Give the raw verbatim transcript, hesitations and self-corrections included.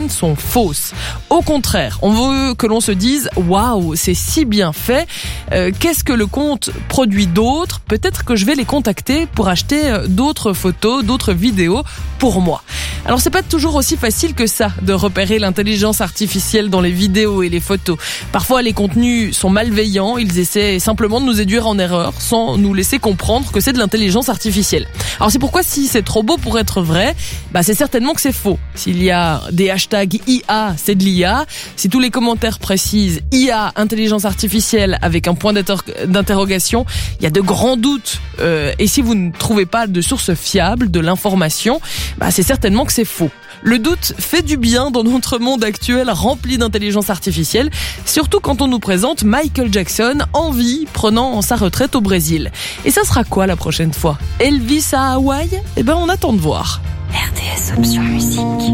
certaines sont fausses. Au contraire, on veut que l'on se dise « Waouh, c'est si bien fait, euh, qu'est-ce que le compte produit d'autre ? Peut-être que je vais les contacter pour acheter d'autres photos, d'autres vidéos pour moi. » Alors c'est pas toujours aussi facile que ça de repérer l'intelligence artificielle dans les vidéos et les photos. Parfois les contenus sont malveillants, ils essaient simplement de nous induire en erreur sans nous laisser comprendre que c'est de l'intelligence artificielle. Alors c'est pourquoi si c'est trop beau pour être vrai, bah c'est certainement que c'est faux. S'il y a des hashtags I A, c'est de l'I A. Si tous les commentaires précisent I A, intelligence artificielle avec un point d'interrogation, il y a de grands doutes. Euh, et si vous ne trouvez pas de source fiable de l'information, bah c'est certainement que c'est faux. Le doute fait du bien dans notre monde actuel rempli d'intelligence artificielle, surtout quand on nous présente Michael Jackson en vie, prenant sa retraite au Brésil. Et ça sera quoi la prochaine fois ? Elvis à Hawaï ? Eh ben on attend de voir. R T S Option Musique.